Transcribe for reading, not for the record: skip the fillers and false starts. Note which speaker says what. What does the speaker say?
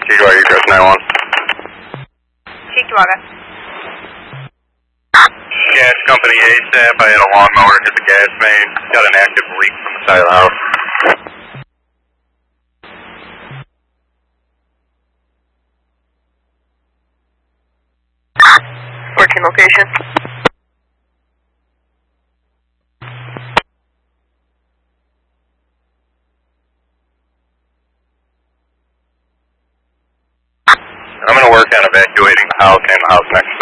Speaker 1: Cheektowaga, Egress 91.
Speaker 2: Cheektowaga.
Speaker 1: Gas Company ASAP, I had a lawnmower hit the gas main. Got an active leak from the side of the house.
Speaker 2: Working location.
Speaker 1: I'm going to work on evacuating the house and the house next